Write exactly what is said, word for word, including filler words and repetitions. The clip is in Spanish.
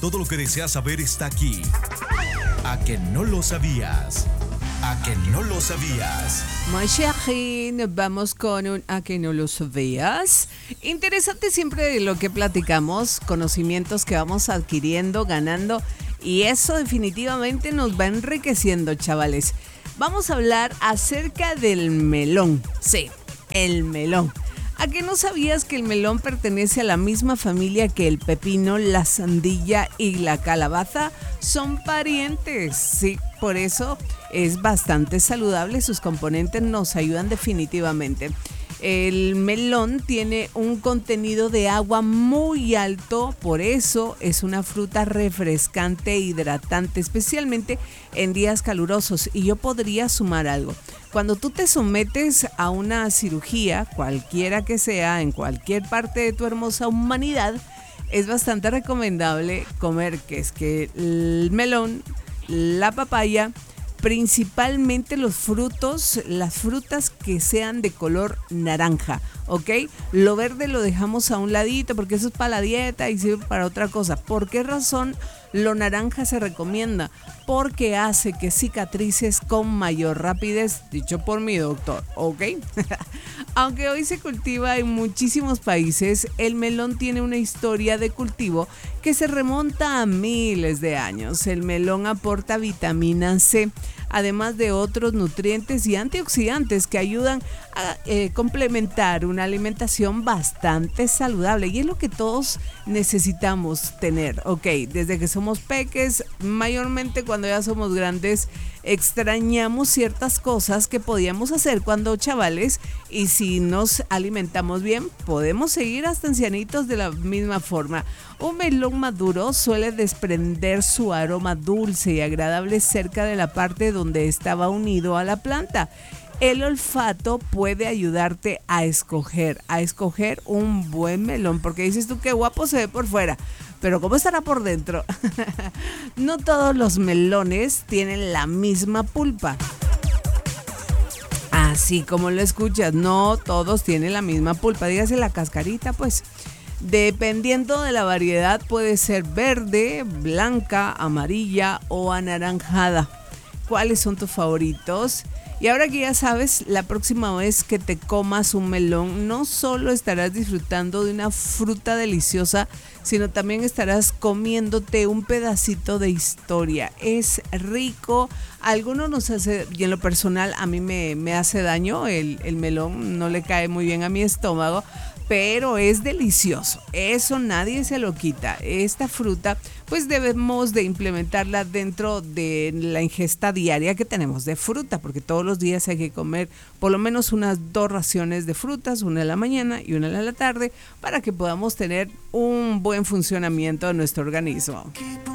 todo lo que deseas saber está aquí. ¿A que no lo sabías? ¿A que no lo sabías? Mon chéri, nos vamos con un ¿a que no lo sabías? Interesante siempre de lo que platicamos, conocimientos que vamos adquiriendo, ganando, y eso definitivamente nos va enriqueciendo, chavales. Vamos a hablar acerca del melón. Sí, el melón. ¿A que no sabías que el melón pertenece a la misma familia que el pepino, la sandía y la calabaza? Son parientes, sí, por eso es bastante saludable, sus componentes nos ayudan definitivamente. El melón tiene un contenido de agua muy alto, por eso es una fruta refrescante e hidratante, especialmente en días calurosos. Y yo podría sumar algo. Cuando tú te sometes a una cirugía, cualquiera que sea, en cualquier parte de tu hermosa humanidad, es bastante recomendable comer, que es que el melón, la papaya, principalmente los frutos, las frutas que sean de color naranja, ¿ok? Lo verde lo dejamos a un ladito porque eso es para la dieta y sirve para otra cosa. ¿Por qué razón lo naranja se recomienda? Porque hace que cicatrices con mayor rapidez, dicho por mi doctor, ¿ok? Aunque hoy se cultiva en muchísimos países, el melón tiene una historia de cultivo que se remonta a miles de años. El melón aporta vitamina C, además de otros nutrientes y antioxidantes que ayudan a eh, complementar una alimentación bastante saludable, y es lo que todos necesitamos tener, ok, desde que somos peques, mayormente cuando ya somos grandes extrañamos ciertas cosas que podíamos hacer cuando chavales, y si nos alimentamos bien podemos seguir hasta ancianitos de la misma forma. Un melón maduro suele desprender su aroma dulce y agradable cerca de la parte donde estaba unido a la planta. El olfato puede ayudarte a escoger, a escoger un buen melón, porque dices tú qué guapo se ve por fuera, pero ¿cómo estará por dentro? No todos los melones tienen la misma pulpa. Así como lo escuchas, no todos tienen la misma pulpa, dígase la cascarita, pues. Dependiendo de la variedad puede ser verde, blanca, amarilla o anaranjada. ¿Cuáles son tus favoritos? Y ahora que ya sabes, la próxima vez que te comas un melón, no solo estarás disfrutando de una fruta deliciosa, sino también estarás comiéndote un pedacito de historia. Es rico, a algunos nos hace, y en lo personal a mí me, me hace daño, el, el melón no le cae muy bien a mi estómago, pero es delicioso, eso nadie se lo quita. Esta fruta pues debemos de implementarla dentro de la ingesta diaria que tenemos de fruta, porque todos los días hay que comer por lo menos unas dos raciones de frutas, una en la mañana y una en la tarde, para que podamos tener un buen funcionamiento de nuestro organismo.